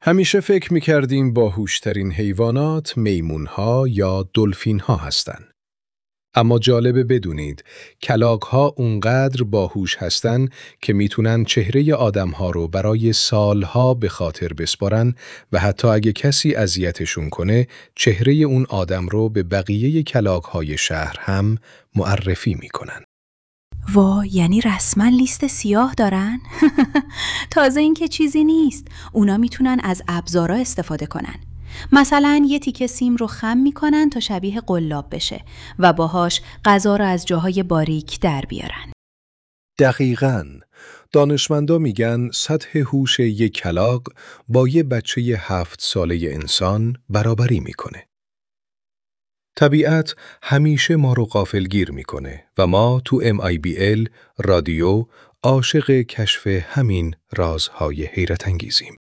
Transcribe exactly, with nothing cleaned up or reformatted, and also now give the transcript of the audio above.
همیشه فکر می‌کردیم باهوشترین حیوانات میمون‌ها یا دلفین‌ها هستند. اما جالبه بدونید کلاغ‌ها اونقدر باهوش هستن که میتونن چهره آدم‌ها رو برای سالها به خاطر بسپارن و حتی اگه کسی اذیتشون کنه چهره اون آدم رو به بقیه کلاغ‌های شهر هم معرفی میکنن. وا، یعنی رسما لیست سیاه دارن؟ تازه این که چیزی نیست. اونا میتونن از ابزارا استفاده کنن. مثلا یه تیکه سیم رو خم میکنن تا شبیه قلاب بشه و باهاش غذا رو از جاهای باریک در بیارن. دقیقاً. دانشمندا میگن سطح هوش یک کلاغ با یه بچه هفت ساله انسان برابری میکنه. طبیعت همیشه ما رو غافلگیر میکنه و ما تو ام آی بی ال رادیو عاشق کشف همین رازهای حیرت انگیزیم.